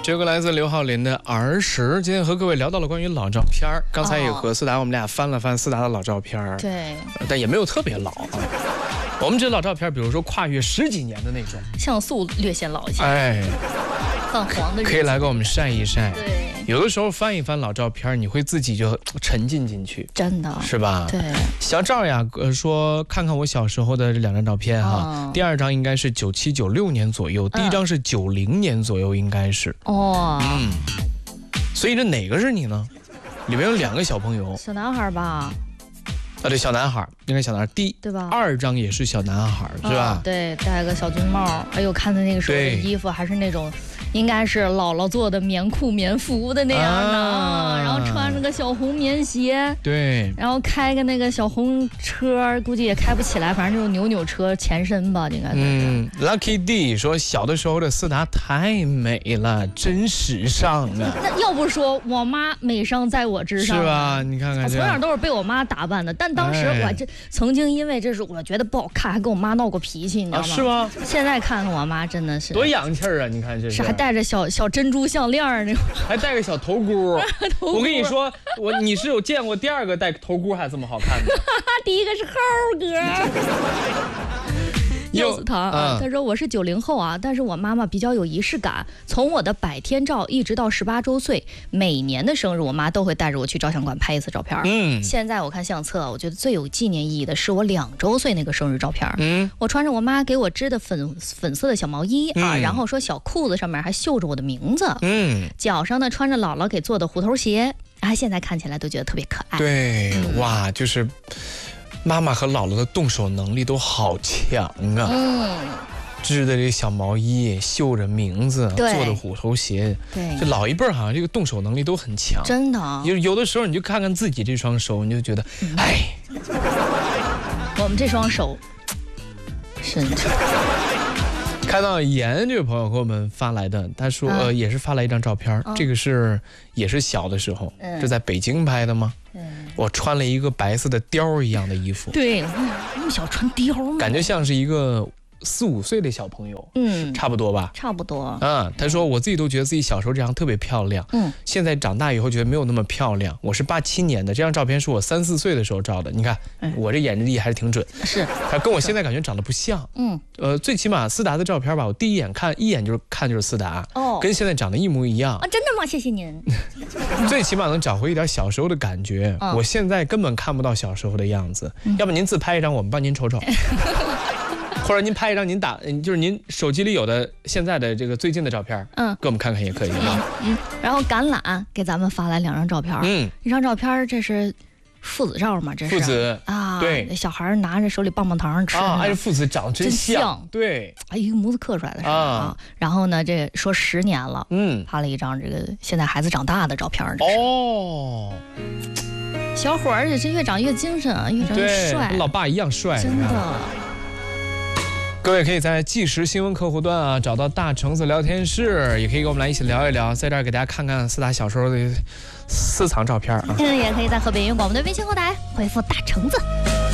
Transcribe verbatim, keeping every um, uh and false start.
这个来自刘浩林的儿时。今天和各位聊到了关于老照片，刚才也和思达我们俩翻了翻思达的老照片， 对， 但也没有特别老啊。我们这老照片，比如说跨越十几年的那种， 像素略显老一些， 哎， 泛黄的， 可以来给我们晒一晒。 对， 有的时候翻一翻老照片，你会自己就沉浸进去， 真的是吧？ 对。 小赵呀，呃，说看看我小时候的这两张照片哈，哦、第二张应该是九七九六年左右，第一张是九零年左右，应该是。哦，嗯，所以这哪个是你呢？里面有两个小朋友， 小男孩吧？ 啊，对，小男孩，应该小男孩。第对吧？ 二张也是小男孩，是吧？ 哦、对，戴个小军帽。哎呦，看他那个时候的衣服还是那种。应该是姥姥做的棉裤棉服的那样的，啊、然后穿着个小红棉鞋， 对， 然后开个那个小红车，估计也开不起来，反正这种扭扭车前身吧，应该是。 嗯 ，Lucky D 说小的时候的思达太美了，真时尚啊。 那要不说我妈美上在我之上， 是吧？你看看， 我从小都是被我妈打扮的，但当时我这曾经因为这是我觉得不好看，还跟我妈闹过脾气，你知道吗？ 啊、是吗？ 现在看看我妈真的是多洋气儿啊！你看这是。 还带着小小珍珠项链那种， 还戴个小头箍。头箍我跟你说，我你是有见过第二个戴头箍还这么好看的？ 第一个是浩哥。柚子糖啊，他说我是九零后啊，但是我妈妈比较有仪式感，从我的百天照一直到十八周岁，每年的生日我妈都会带着我去照相馆拍一次照片。嗯，现在我看相册，我觉得最有纪念意义的是我两周岁那个生日照片。嗯，我穿着我妈给我织的粉粉色的小毛衣啊，嗯、然后说小裤子上面还绣着我的名字。嗯，脚上呢穿着姥姥给做的虎头鞋，啊，现在看起来都觉得特别可爱。 对，嗯、哇，就是。妈妈和姥姥的动手能力都好强啊！嗯，织的这个小毛衣，绣着名字，做的虎头鞋， 对， 这老一辈好像这个动手能力都很强， 真的。 有有的时候你就看看自己这双手，你就觉得，嗯、哎， 我们这双手，是。 看到严这位朋友给我们发来的，他说、嗯、呃也是发来一张照片，嗯、这个是也是小的时候，嗯、是在北京拍的吗？嗯，我穿了一个白色的貂一样的衣服。 对，那么小穿貂吗？ 感觉像是一个四五岁的小朋友，嗯，差不多吧， 差不多。 啊，他说我自己都觉得自己小时候这样特别漂亮，嗯，现在长大以后觉得没有那么漂亮。我是八七年的，这张照片是我三四岁的时候照的，你看、嗯、我这眼力还是挺准， 是， 他跟我现在感觉长得不像，嗯，呃，最起码思达的照片吧，我第一眼看一眼就是看就是思达，哦，跟现在长得一模一样啊，真的吗？谢谢您。 最起码能找回一点小时候的感觉，嗯、我现在根本看不到小时候的样子，嗯、要不您自拍一张，我们帮您瞅瞅。或者您拍一张您打，就是您手机里有的现在的这个最近的照片，嗯，给我们看看也可以啊。 嗯，然后橄榄给咱们发来两张照片，嗯，一张照片这是父子照嘛，这是父子啊， 对， 小孩拿着手里棒棒糖吃啊，哎，父子长得真像， 像对， 哎，一个模子刻出来的是啊。然后呢，这说十年了，嗯，发了一张这个现在孩子长大的照片，哦。小伙儿也是越长越精神啊，越长越帅， 跟老爸一样帅， 真的。 各位可以在即时新闻客户端啊找到大橙子聊天室，也可以跟我们来一起聊一聊，在这儿给大家看看思达小时候的私藏照片啊。 嗯，也可以在河北音乐广播的微信后台回复大橙子。